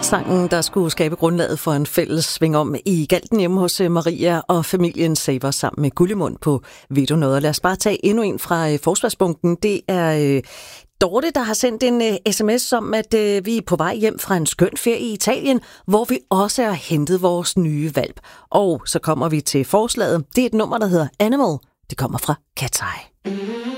Sangen, der skulle skabe grundlaget for en fælles sving om i Galten hjemme hos Maria og familien Saver sammen med Gullimund på Ved du noget? Lad os bare tage endnu en fra Forsvarsbunken. Det er Dorte, der har sendt en sms om, at vi er på vej hjem fra en skøn ferie i Italien, hvor vi også har hentet vores nye hvalp. Og så kommer vi til forslaget. Det er et nummer, der hedder Animal. Det kommer fra Cat's Eye.